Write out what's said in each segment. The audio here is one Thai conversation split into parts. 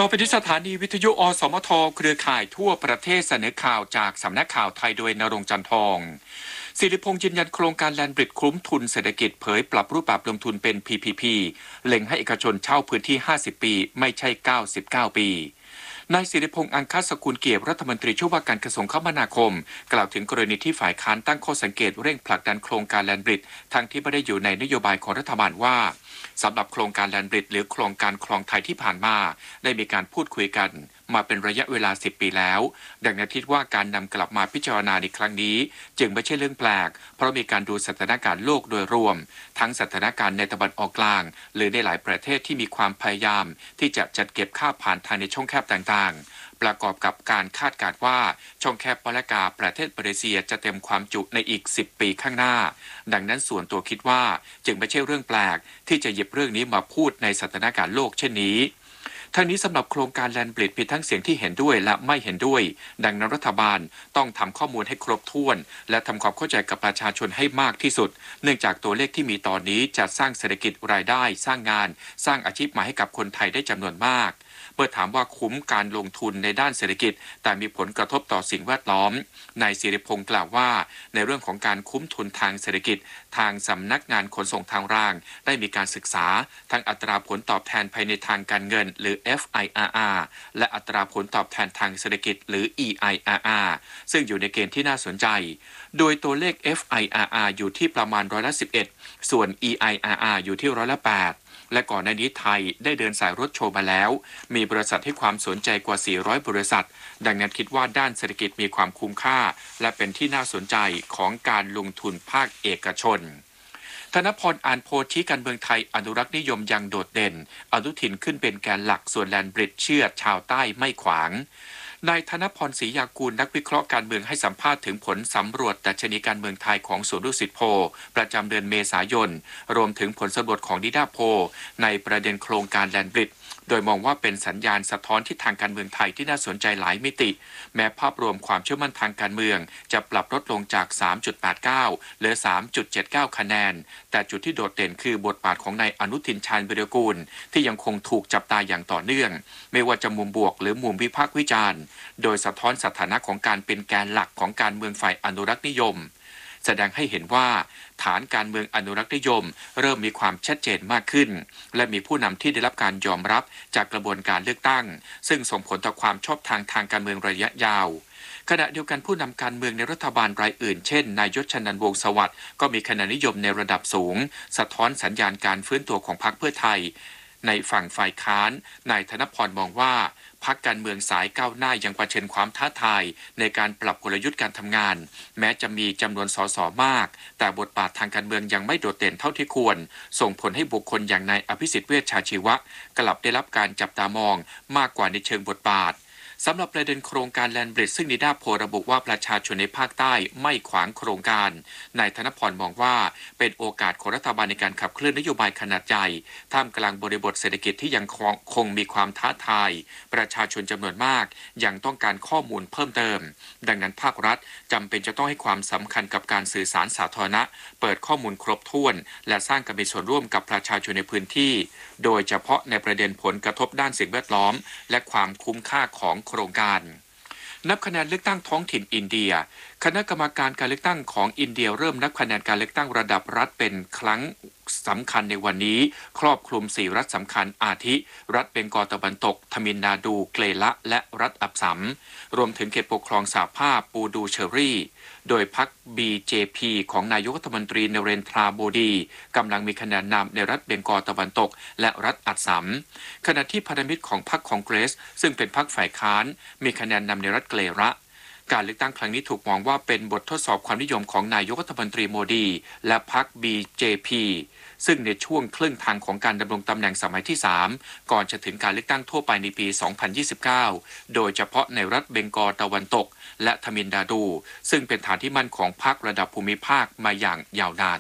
อไปที่สถานีวิทยุอสมทเครือข่ายทั่วประเทศเสนอข่าวจากสำนักข่าวไทยโดยณรงค์จันทองศิริพงษ์ยืนยันโครงการแลนด์บริดจ์คุ้มทุนเศรษฐกิจเผยปรับรูปแบบลงทุนเป็น PPP เล็งให้เอกชนเช่าพื้นที่50ปีไม่ใช่99ปีนายศิริพงษ์อังคสกุลเกียรติรัฐมนตรีช่วยว่าการกระทรวงคมนาคมกล่าวถึงกรณีที่ฝ่ายค้านตั้งข้อสังเกตเร่งผลักดันโครงการแลนด์บริดจ์ทั้งที่ไม่ได้อยู่ในนโยบายของรัฐบาลว่าสำหรับโครงการแลนด์บริดจ์หรือโครงการคลองไทยที่ผ่านมาได้มีการพูดคุยกันมาเป็นระยะเวลา10ปีแล้วดังนั้นคิดว่าการนำกลับมาพิจารณาในครั้งนี้จึงไม่ใช่เรื่องแปลกเพราะมีการดูสถานการณ์โลกโดยรวมทั้งสถานการณ์ในตะวันออกกลางหรือในหลายประเทศที่มีความพยายามที่จะจัดเก็บค่าผ่านทางในช่องแคบต่างๆประกอบกับการคาดการณ์ว่าช่องแคบปาลากาประเทศมาเลเซียจะเต็มความจุในอีก10ปีข้างหน้าดังนั้นส่วนตัวคิดว่าจึงไม่ใช่เรื่องแปลกที่จะหยิบเรื่องนี้มาพูดในสถานการณ์โลกเช่นนี้ทั้งนี้สำหรับโครงการแลนด์บริดจ์มีทั้งเสียงที่เห็นด้วยและไม่เห็นด้วยดังนั้นรัฐบาลต้องทำข้อมูลให้ครบถ้วนและทำความเข้าใจกับประชาชนให้มากที่สุดเนื่องจากตัวเลขที่มีตอนนี้จะสร้างเศรษฐกิจรายได้สร้างงานสร้างอาชีพใหม่ให้กับคนไทยได้จำนวนมากเมื่อถามว่าคุ้มการลงทุนในด้านเศรษฐกิจแต่มีผลกระทบต่อสิ่งแวดล้อมนายศิริพงษ์กล่าวว่าในเรื่องของการคุ้มทุนทางเศรษฐกิจทางสำนักงานขนส่งทางรางได้มีการศึกษาทั้งอัตราผลตอบแทนภายในทางการเงินหรือ FIRR และอัตราผลตอบแทนทางเศรษฐกิจหรือ EIRR ซึ่งอยู่ในเกณฑ์ที่น่าสนใจโดยตัวเลข FIRR อยู่ที่ประมาณ11%ส่วน EIRR อยู่ที่8%และก่อนหน้านี้ไทยได้เดินสายรถโชว์มาแล้วมีบริษัทให้ความสนใจกว่า400บริษัทดังนั้นคิดว่าด้านเศรษฐกิจมีความคุ้มค่าและเป็นที่น่าสนใจของการลงทุนภาคเอกชนธนพร อ่านโพชี้การเมืองไทยอนุรักษ์นิยมยังโดดเด่นอนุทินขึ้นเป็นแกนหลักส่วนแลนด์บริดจ์เชื่อชาวใต้ไม่ขวางนายธนพร ศรียากูลนักวิเคราะห์การเมืองให้สัมภาษณ์ถึงผลสำรวจดัชนีการเมืองไทยของศูนย์ดุสิตโพลประจำเดือนเมษายนรวมถึงผลสำรวจของนิดาโพลในประเด็นโครงการแลนด์บริดจ์โดยมองว่าเป็นสัญญาณสะท้อนทิศทางการเมืองไทยที่น่าสนใจหลายมิติแม้ภาพรวมความเชื่อมั่นทางการเมืองจะปรับลดลงจาก 3.89 เหลือ 3.79 คะแนนแต่จุดที่โดดเด่นคือบทบาทของนายอนุทิน ชาญวิรากูลที่ยังคงถูกจับตาอย่างต่อเนื่องไม่ว่าจะมุมบวกหรือมุมวิพากษ์วิจารณ์โดยสะท้อนสถานะของการเป็นแกนหลักของการเมืองฝ่ายอนุรักษ์นิยมแสดงให้เห็นว่าฐานการเมืองอนุรักษ์นิยมเริ่มมีความชัดเจนมากขึ้นและมีผู้นำที่ได้รับการยอมรับจากกระบวนการเลือกตั้งซึ่งส่งผลต่อความชอบธรรมทางการเมืองระยะยาวขณะเดียวกันผู้นำการเมืองในรัฐบาลรายอื่นเช่นนายยศ ชนันท์ วงศ์สวัสดิ์ก็มีคะแนนนิยมในระดับสูงสะท้อนสัญญาณการฟื้นตัวของพรรคเพื่อไทยในฝั่งฝ่ายค้านนายธนพรมองว่าพรรคการเมืองสายก้าวหน้ายังเผชิญความท้าทายในการปรับกลยุทธ์การทำงานแม้จะมีจำนวนสสมากแต่บทบาททางการเมืองยังไม่โดดเด่นเท่าที่ควรส่งผลให้บุคคลอย่างนายอภิสิทธิ์เวชชาชีวะกลับได้รับการจับตามองมากกว่าในเชิงบทบาทสำหรับประเด็นโครงการแลนด์บริดจ์ซึ่งนิดาโพลระบุว่าประชาชนในภาคใต้ไม่ขวางโครงการนายธนพรมองว่าเป็นโอกาสของรัฐบาลในการขับเคลื่อนนโยบายขนาดใหญ่ท่ามกลางบริบทเศรษฐกิจที่ยังคงมีความท้าทายประชาชนจำนวนมากยังต้องการข้อมูลเพิ่มเติมดังนั้นภาครัฐจำเป็นจะต้องให้ความสำคัญกับการสื่อสารสาธารณะเปิดข้อมูลครบถ้วนและสร้างการมีส่วนร่วมกับประชาชนในพื้นที่โดยเฉพาะในประเด็นผลกระทบด้านสิ่งแวดล้อมและความคุ้มค่าของโครงการนับคะแนนเลือกตั้งท้องถิ่นอินเดียคณะกรรมการการเลือกตั้งของอินเดียเริ่มนับคะแนนการเลือกตั้งระดับรัฐเป็นครั้งสำคัญในวันนี้ครอบคลุม4รัฐสำคัญอาทิรัฐเบงกอลตะวันตกทมิลนาดูเกลละและรัฐอับสัมรวมถึงเขตปกครองสหภาพปูดูเชอรี่โดยพรรค BJP ของนายกรัฐมนตรีนเรนทราโมดีกำลังมีคะแนนนำในรัฐเบงกอลตะวันตกและรัฐอับสัมขณะที่พันธมิตรของพรรคคองเกรสซึ่งเป็นพรรคฝ่ายค้านมีคะแนนนำในรัฐเกลละการเลือกตั้งครั้งนี้ถูกมองว่าเป็นบททดสอบความนิยมของนายกรัฐมนตรีโมดีและพรรค BJP ซึ่งในช่วงครึ่งทางของการดำรงตำแหน่งสมัยที่3ก่อนจะถึงการเลือกตั้งทั่วไปในปี 2029 โดยเฉพาะในรัฐเบงกอลตะวันตกและทมิลนาดูซึ่งเป็นฐานที่มั่นของพรรคระดับภูมิภาคมาอย่างยาวนาน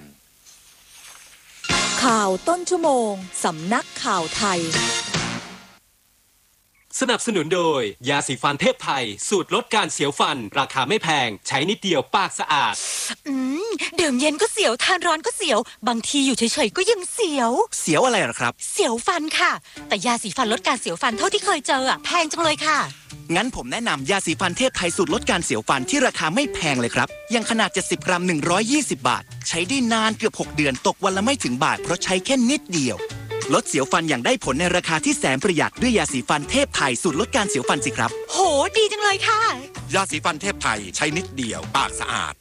ข่าวต้นชั่วโมงสำนักข่าวไทยสนับสนุนโดยยาสีฟันเทพไทยสูตรลดการเสียวฟันราคาไม่แพงใช้นิดเดียวปากสะอาดดื่มเย็นก็เสียวทานร้อนก็เสียวบางทีอยู่เฉยๆก็ยังเสียวเสียวอะไรหรอครับเสียวฟันค่ะแต่ยาสีฟันลดการเสียวฟันเท่าที่เคยเจอแพงจังเลยค่ะงั้นผมแนะนำยาสีฟันเทพไทยสูตรลดการเสียวฟันที่ราคาไม่แพงเลยครับยังขนาด70 กรัม120 บาทใช้ได้นานเกือบ6 เดือนตกวันละไม่ถึงบาทเพราะใช้แค่นิดเดียวลดเสียวฟันอย่างได้ผลในราคาที่แสนประหยัดด้วยยาสีฟันเทพไทยสูตรลดการเสียวฟันสิครับโหดีจังเลยค่ะยาสีฟันเทพไทยใช้นิดเดียวปากสะอาด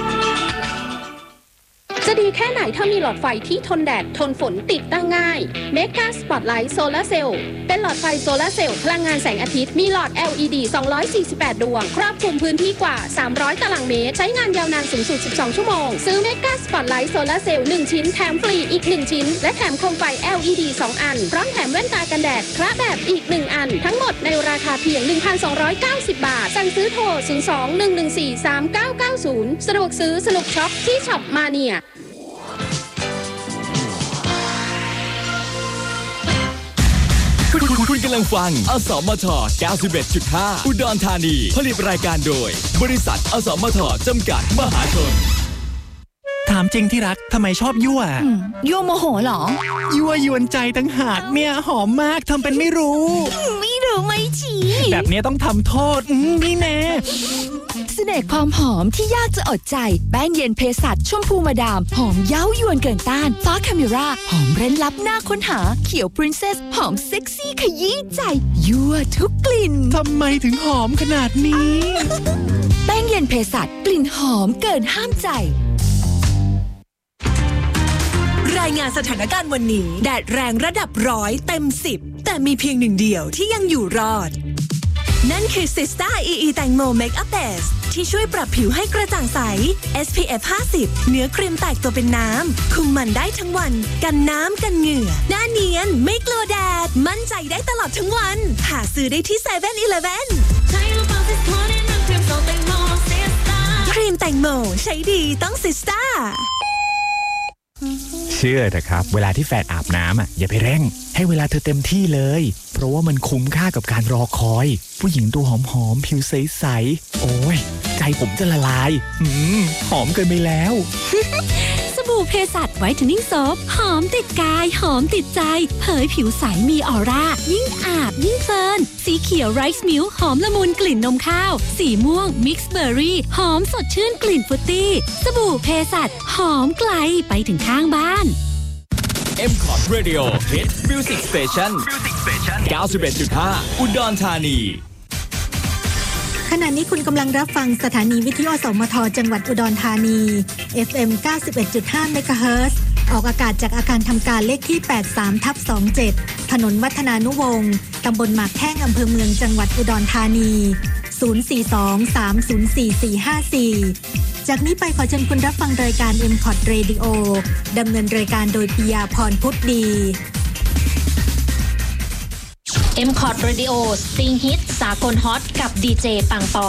จะดีแค่ไหนถ้ามีหลอดไฟที่ทนแดดทนฝนติดตั้งง่าย Mega Spotlight Solar Cell เป็นหลอดไฟโซลาร์เซลล์พลังงานแสงอาทิตย์มีหลอด LED 248 ดวงครอบคลุมพื้นที่กว่า300 ตารางเมตรใช้งานยาวนานสูงสุด12 ชั่วโมงซื้อ Mega Spotlight Solar Cell 1 ชิ้นแถมฟรีอีก1ชิ้นและแถมโคมไฟ LED 2 อันพร้อมแถมแว่นตากันแดดคละแบบอีก1อันทั้งหมดในราคาเพียง 1,290 บาทสั่งซื้อโทร 02-114-3990 สะดวกซื้อสนุกช็อปที่ช็อปมาเนียคุณกำลังฟังอสมท 91.5 อุดรธานีผลิตรายการโดยบริษัทอสมทจำกัดมหาชนถามจริงที่รักทำไมชอบยั่วยั่วโมโหเหรอยั่วยวนใจตั้งหากเนี่ยหอมมากทำเป็นไม่รู้ไม่ชี้แบบนี้ต้องทำโทษนี่แน่เสน่ห์ความหอมที่ยากจะอดใจแป้งเย็นเภสัชชมพูมาดามหอมเย้ายวนเกินต้านฟ้าคาเมราหอมเร้นลับหน้าค้นหาเขียวปรินเซสหอมเซ็กซี่ขยี้ใจยั่วทุกกลิ่นทำไมถึงหอมขนาดนี้แป้งเย็นเภสัชกลิ่นหอมเกินห้ามใจรายงานสถานการณ์วันนี้แดดแรงระดับ100เต็ม10แต่มีเพียงหนึ่งเดียวที่ยังอยู่รอดนั่นคือ Sista EE แตงโม Makeup Base ที่ช่วยปรับผิวให้กระจ่างใส SPF 50 เนื้อครีมแตกตัวเป็นน้ำคุมมันได้ทั้งวันกันน้ำกันเหงื่อหน้าเนียนไม่กลัวแดดมั่นใจได้ตลอดทั้งวันหาซื้อได้ที่ 7-Eleven ครีมแตงโมใช้ดีต้อง Sista เชื่อเถอะครับเวลาที่แฟนอาบน้ำอย่าไปเร่งให้เวลาเธอเต็มที่เลยเพราะว่ามันคุ้มค่ากับการรอคอยผู้หญิงตัวหอมๆผิวใสๆโอ้ยใจผมจะละลายหอมเกินไปแล้วสบู่เภสัชไวท์เทนนิ่งโซฟหอมติดกายหอมติดใจเผยผิวใสมีออร่ายิ่งอาบยิ่งเพลินสีเขียวไรซ์มิลค์หอมละมุนกลิ่นนมข้าวสีม่วงมิกซ์เบอร์รี่หอมสดชื่นกลิ่นฟรุตตี้สบู่เภสัชหอมไกลไปถึงข้างบ้าน M-Cot Radio Hit Music Station 91.5 อุดรธานีขณะนี้คุณกำลังรับฟังสถานีวิทยุอสมทจังหวัดอุดรธานี FM 91.5 เมกะเฮิรตซ์ออกอากาศจากอาคารทำการเลขที่ 83/27 ถนนวัฒนานุวงศ์ตำบลหมากแข้งอำเภอเมืองจังหวัดอุดรธานี 042-304-454 จากนี้ไปขอเชิญคุณรับฟังรายการ M-Cot Radio ดำเนินรายการโดยปิยาพรพุทธดี M-Cot Radio สตริงฮิตสากลฮอตกับดีเจปังปอ